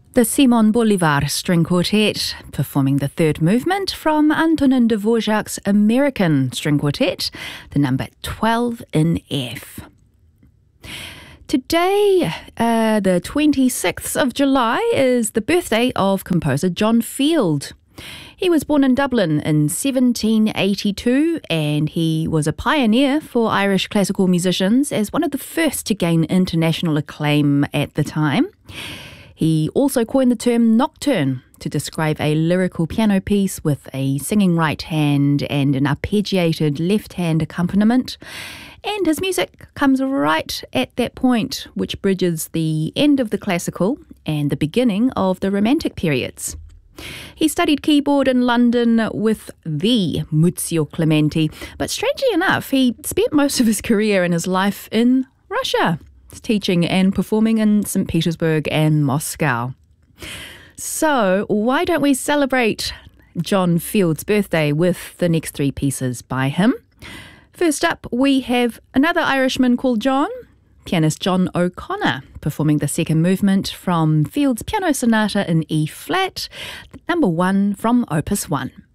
The Simon Bolivar String Quartet, performing the third movement from Antonin Dvorak's American String Quartet, the number 12 in F. Today, the 26th of July, is the birthday of composer John Field. He was born in Dublin in 1782 and he was a pioneer for Irish classical musicians as one of the first to gain international acclaim at the time. He also coined the term nocturne to describe a lyrical piano piece with a singing right hand and an arpeggiated left hand accompaniment. And his music comes right at that point, which bridges the end of the classical and the beginning of the Romantic periods. He studied keyboard in London with the Muzio Clementi, but strangely enough, he spent most of his career and his life in Russia, teaching and performing in St. Petersburg and Moscow. So why don't we celebrate John Field's birthday with the next three pieces by him? First up, we have another Irishman called John, pianist John O'Connor, performing the second movement from Field's Piano Sonata in E-flat, number 1 from Opus 1.